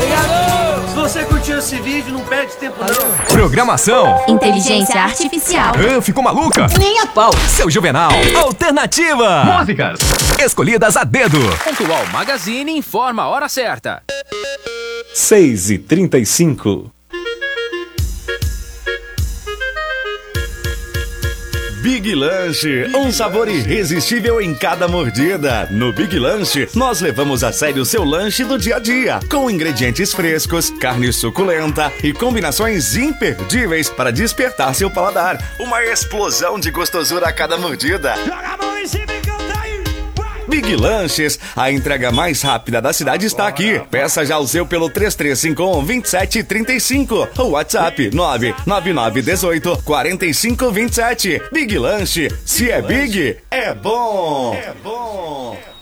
Obrigado! Se você curtiu esse vídeo, não perde tempo não. Programação. Inteligência artificial. Ficou maluca? Nem a pau. Seu Juvenal. Alternativa. Músicas Escolhidas a dedo. Pontual Magazine informa a hora certa. 6h35. Big Lanche, um sabor irresistível em cada mordida. No Big Lanche, nós levamos a sério o seu lanche do dia a dia, com ingredientes frescos, carne suculenta e combinações imperdíveis para despertar seu paladar. Uma explosão de gostosura a cada mordida. Joga a mão em cima e canta aí! Big Lanches, a entrega mais rápida da cidade está aqui. Peça já o seu pelo 3351-2735 ou WhatsApp 99918-4527. Big Lanche, se é big, é bom. É bom.